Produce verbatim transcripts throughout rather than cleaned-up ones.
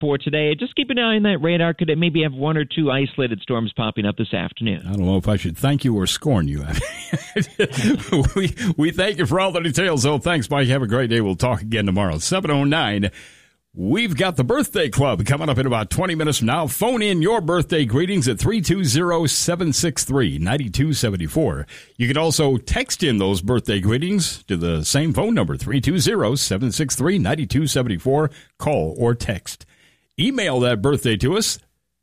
for today. Just keep an eye on that radar. Could it maybe have one or two isolated storms popping up this afternoon? I don't know if I should thank you or scorn you. we, we thank you for all the details, though. Thanks, Mike. Have a great day. We'll talk again tomorrow. seven oh nine. We've got the Birthday Club coming up in about twenty minutes from now. Phone in your birthday greetings at three two zero, seven six three, nine two seven four. You can also text in those birthday greetings to the same phone number, three two zero, seven six three, nine two seven four. Call or text. Email that birthday to us.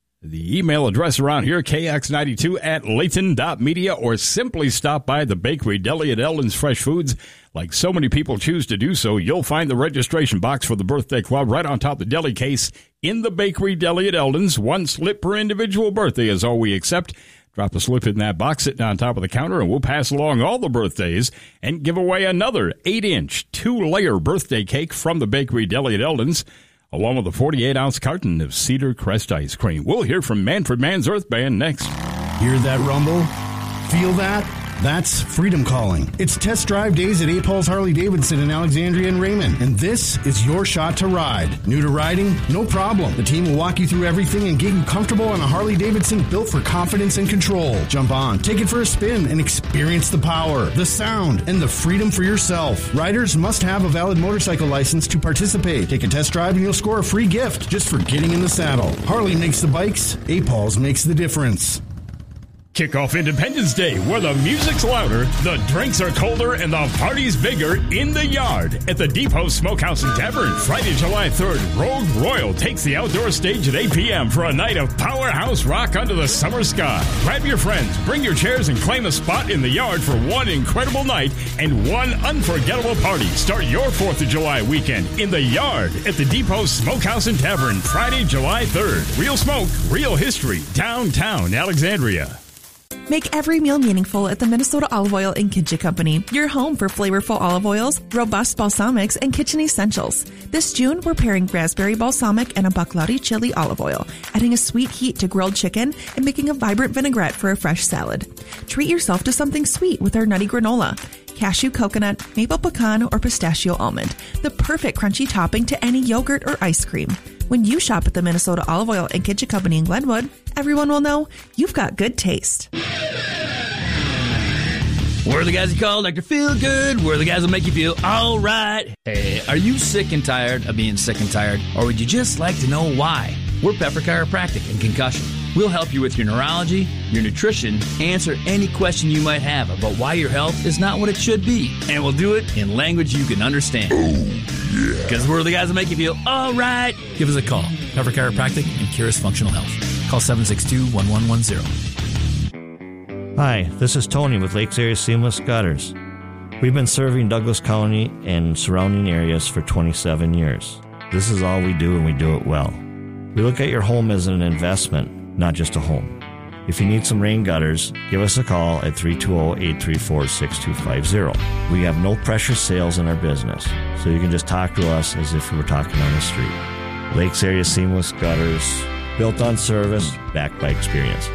The email address around here, k x ninety-two at layton dot media, or simply stop by the Bakery Deli at Eldon's Fresh Foods. Like so many people choose to do so, you'll find the registration box for the Birthday Club right on top of the deli case in the Bakery Deli at Eldon's. One slip per individual birthday is all we accept. Drop a slip in that box sitting on top of the counter, and we'll pass along all the birthdays and give away another eight inch, two-layer birthday cake from the Bakery Deli at Eldon's, along with a forty-eight ounce carton of Cedar Crest ice cream. We'll hear from Manfred Mann's Earth Band next. Hear that rumble? Feel that? That's Freedom Calling. It's test drive days at A. Paul's Harley-Davidson in Alexandria and Raymond, and this is your shot to ride. New to riding? No problem. The team will walk you through everything and get you comfortable on a Harley-Davidson built for confidence and control. Jump on, take it for a spin, and experience the power, the sound, and the freedom for yourself. Riders must have a valid motorcycle license to participate. Take a test drive and you'll score a free gift just for getting in the saddle. Harley makes the bikes, A. Paul's makes the difference. Kick off Independence Day, where the music's louder, the drinks are colder, and the party's bigger in the yard at the Depot Smokehouse and Tavern. Friday, July third, Rogue Royal takes the outdoor stage at eight p.m. for a night of powerhouse rock under the summer sky. Grab your friends, bring your chairs, and claim a spot in the yard for one incredible night and one unforgettable party. Start your fourth of July weekend in the yard at the Depot Smokehouse and Tavern, Friday, July third. Real smoke, real history, downtown Alexandria. Make every meal meaningful at the Minnesota Olive Oil and Kitchen Company, your home for flavorful olive oils, robust balsamics, and kitchen essentials. This June, we're pairing raspberry balsamic and a Baklati chili olive oil, adding a sweet heat to grilled chicken and making a vibrant vinaigrette for a fresh salad. Treat yourself to something sweet with our nutty granola. Cashew coconut, maple pecan, or pistachio almond, the perfect crunchy topping to any yogurt or ice cream. When you shop at the Minnesota Olive Oil and Kitchen Company in Glenwood, everyone will know you've got good taste. We're the guys you call Doctor Feel Good. We're the guys that make you feel all right. Hey, are you sick and tired of being sick and tired? Or would you just like to know why? We're Pepper Chiropractic and Concussion. We'll help you with your neurology, your nutrition, answer any question you might have about why your health is not what it should be. And we'll do it in language you can understand. Oh, yeah. Because we're the guys that make you feel all right. Give us a call. Pepper Chiropractic and Curus Functional Health. Call seven six two, one one one zero. Hi, this is Tony with Lakes Area Seamless Gutters. We've been serving Douglas County and surrounding areas for twenty-seven years. This is all we do, and we do it well. We look at your home as an investment, not just a home. If you need some rain gutters, give us a call at three two zero, eight three four, six two five zero. We have no pressure sales in our business, so you can just talk to us as if we were talking on the street. Lakes Area Seamless Gutters, built on service, backed by experience.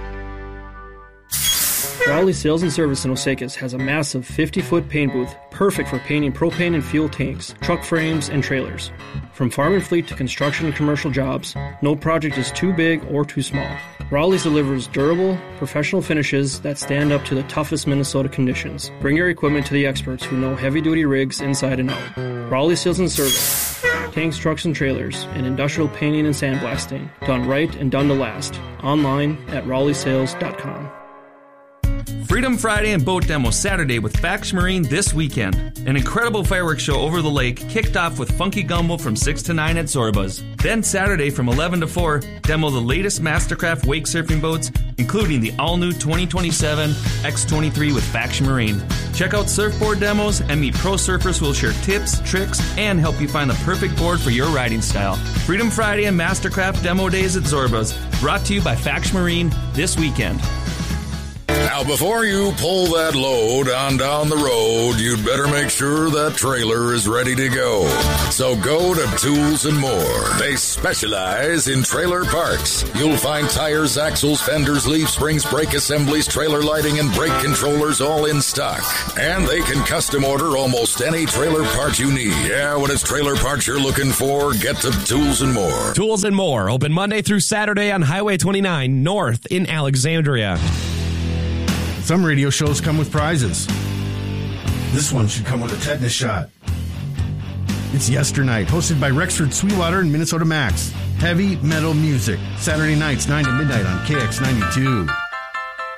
Rowley Sales and Service in Osakis has a massive fifty-foot paint booth, perfect for painting propane and fuel tanks, truck frames, and trailers. From farm and fleet to construction and commercial jobs, no project is too big or too small. Rowley's delivers durable, professional finishes that stand up to the toughest Minnesota conditions. Bring your equipment to the experts who know heavy-duty rigs inside and out. Rowley Sales and Service. Tanks, trucks, and trailers, and industrial painting and sandblasting. Done right and done to last. Online at rowley sales dot com. Freedom Friday and Boat Demo Saturday with Fax Marine this weekend. An incredible fireworks show over the lake kicked off with Funky Gumbo from six to nine at Zorba's. Then Saturday from eleven to four, demo the latest Mastercraft wake surfing boats, including the all-new twenty twenty-seven X twenty-three with Fax Marine. Check out surfboard demos and meet pro surfers who will share tips, tricks, and help you find the perfect board for your riding style. Freedom Friday and Mastercraft Demo Days at Zorba's, brought to you by Fax Marine this weekend. Now, before you pull that load on down the road, you'd better make sure that trailer is ready to go. So go to Tools and More. They specialize in trailer parts. You'll find tires, axles, fenders, leaf springs, brake assemblies, trailer lighting, and brake controllers all in stock. And they can custom order almost any trailer part you need. Yeah, when it's trailer parts you're looking for, get to Tools and More. Tools and More, open Monday through Saturday on Highway twenty-nine North in Alexandria. Some radio shows come with prizes. This one should come with a tetanus shot. It's Yesternight, hosted by Rexford Sweetwater and Minnesota Max. Heavy metal music, Saturday nights, nine to midnight on K X ninety-two.